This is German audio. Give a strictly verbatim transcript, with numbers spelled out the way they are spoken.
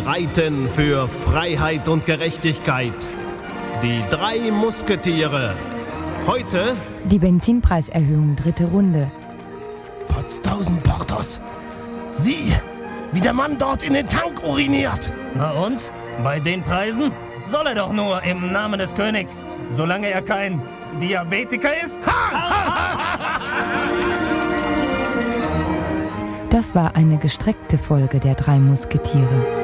streiten für Freiheit und Gerechtigkeit. Die drei Musketiere. Heute die Benzinpreiserhöhung, dritte Runde. Potztausend Portos. Sieh, wie der Mann dort in den Tank uriniert. Na und? Bei den Preisen? Soll er doch nur im Namen des Königs, solange er kein Diabetiker ist. Das war eine gestreckte Folge der drei Musketiere.